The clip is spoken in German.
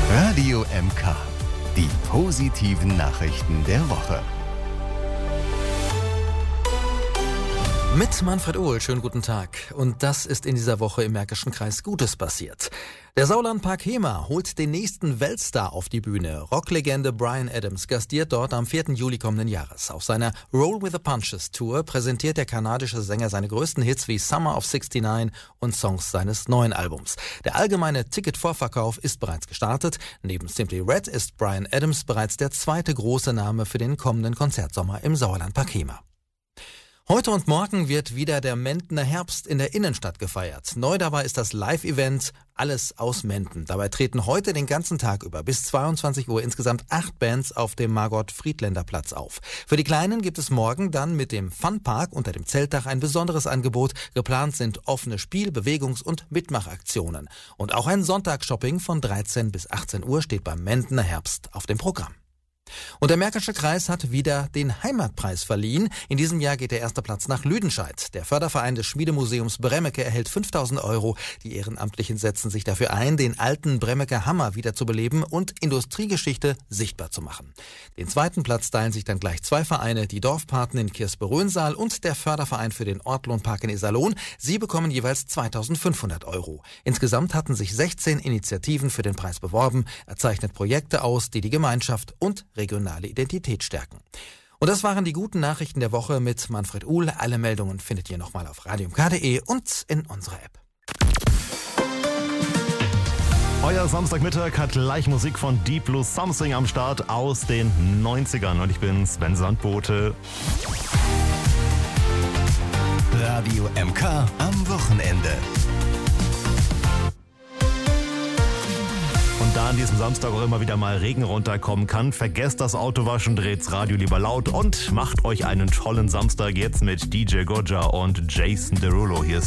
Radio MK. Die positiven Nachrichten der Woche. Mit Manfred Ohl, schönen guten Tag. Und das ist in dieser Woche im Märkischen Kreis Gutes passiert. Der Sauerlandpark HEMA holt den nächsten Weltstar auf die Bühne. Rocklegende Bryan Adams gastiert dort am 4. Juli kommenden Jahres. Auf seiner Roll with the Punches Tour präsentiert der kanadische Sänger seine größten Hits wie Summer of '69 und Songs seines neuen Albums. Der allgemeine Ticketvorverkauf ist bereits gestartet. Neben Simply Red ist Bryan Adams bereits der zweite große Name für den kommenden Konzertsommer im Sauerlandpark HEMA. Heute und morgen wird wieder der Mendener Herbst in der Innenstadt gefeiert. Neu dabei ist das Live-Event Alles aus Menden. Dabei treten heute den ganzen Tag über bis 22 Uhr insgesamt 8 Bands auf dem Margot-Friedländer-Platz auf. Für die Kleinen gibt es morgen dann mit dem Funpark unter dem Zeltdach ein besonderes Angebot. Geplant sind offene Spiel-, Bewegungs- und Mitmachaktionen. Und auch ein Sonntagsshopping von 13 bis 18 Uhr steht beim Mendener Herbst auf dem Programm. Und der Märkische Kreis hat wieder den Heimatpreis verliehen. In diesem Jahr geht der erste Platz nach Lüdenscheid. Der Förderverein des Schmiedemuseums Bremmeke erhält 5.000 €. Die Ehrenamtlichen setzen sich dafür ein, den alten Bremmeker Hammer wiederzubeleben und Industriegeschichte sichtbar zu machen. Den zweiten Platz teilen sich dann gleich 2 Vereine, die Dorfpaten in Kirsberöhnsaal und der Förderverein für den Ortlohnpark in Iserlohn. Sie bekommen jeweils 2.500 €. Insgesamt hatten sich 16 Initiativen für den Preis beworben. Er zeichnet Projekte aus, die die Gemeinschaft und regionale Identität stärken. Und das waren die guten Nachrichten der Woche mit Manfred Uhl. Alle Meldungen findet ihr nochmal auf radiomk.de und in unserer App. Euer Samstagmittag hat Live-Musik von Deep Blue Something am Start aus den 90ern. Und ich bin Sven Sandbote. Radio MK am Wochenende. Und da an diesem Samstag auch immer wieder mal Regen runterkommen kann, vergesst das Autowaschen, dreht's Radio lieber laut und macht euch einen tollen Samstag jetzt mit DJ Gojja und Jason Derulo. Hier ist